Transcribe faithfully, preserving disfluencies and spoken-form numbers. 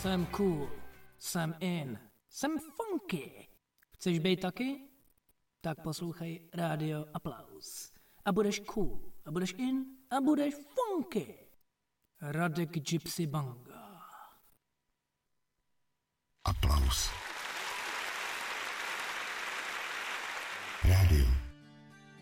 Jsem cool, jsem in, jsem funky. Chceš být taky? Tak poslouchej Rádio Aplaus. A budeš cool, a budeš in, a budeš funky. Radek Gypsy Banga. Aplaus. Rádio